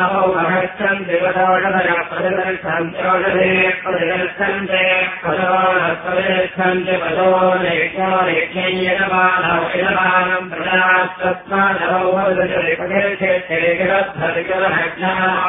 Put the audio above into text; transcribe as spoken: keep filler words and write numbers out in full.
महच्छन्ति वदोषधः प्रतिदर्शन्त्योषधे प्रतिदर्शन्ते पदोषप्रतिदर्शन्ति पदो लेख्यो लेख्यैयमानौ यजमानम् प्रदास्तस्मादौ वदति प्रतिदर्शेत्ते